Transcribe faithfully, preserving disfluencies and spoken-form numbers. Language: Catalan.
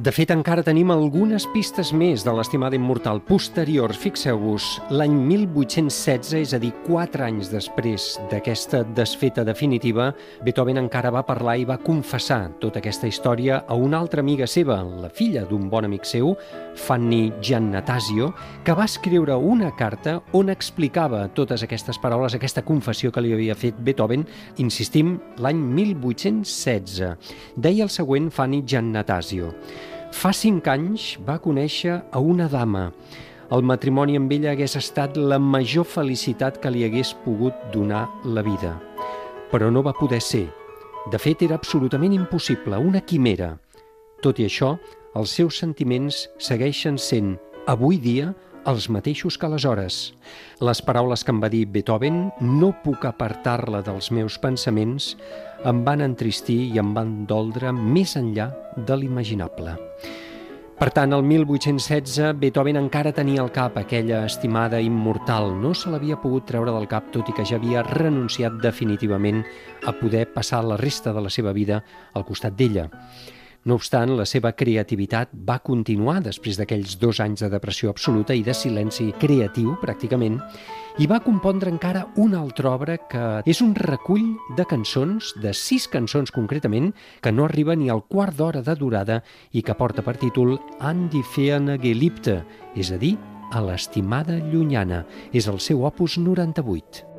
De fet, encara tenim algunes pistes més de l'estimada immortal posteriors. Fixeu-vos, l'any mil vuit-cents setze, és a dir, quatre anys després d'aquesta desfeta definitiva, Beethoven encara va parlar i va confessar tota aquesta història a una altra amiga seva, la filla d'un bon amic seu, Fanny Giannattasio, que va escriure una carta on explicava totes aquestes paraules, aquesta confessió que li havia fet Beethoven, insistim, l'any mil vuit-cents setze. Deia el següent Fanny Giannattasio: fa cinc anys va conèixer a una dama. El matrimoni amb ella hagués estat la major felicitat que li hagués pogut donar la vida. Però no va poder ser. De fet, era absolutament impossible, una quimera. Tot i això, els seus sentiments segueixen sent, avui dia, els mateixos que aleshores. Les paraules que em va dir Beethoven, no puc apartar-la dels meus pensaments, em van entristir i em van doldre més enllà de l'imaginable. Per tant, el mil vuit-cents setze, Beethoven encara tenia al cap aquella estimada immortal. No se l'havia pogut treure del cap, tot i que ja havia renunciat definitivament a poder passar la resta de la seva vida al costat d'ella. No obstant, la seva creativitat va continuar després d'aquells dos anys de depressió absoluta i de silenci creatiu, pràcticament, i va compondre encara una altra obra que és un recull de cançons, de sis cançons concretament, que no arriba ni al quart d'hora de durada i que porta per títol An die ferne Geliebte, és a dir, a l'estimada llunyana. És el seu opus noranta-vuit.